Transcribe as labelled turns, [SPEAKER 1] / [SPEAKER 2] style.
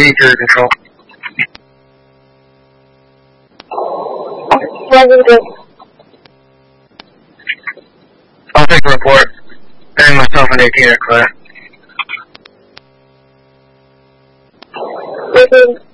[SPEAKER 1] 80 cruise control. I'll take a report. And myself and 18 are clear.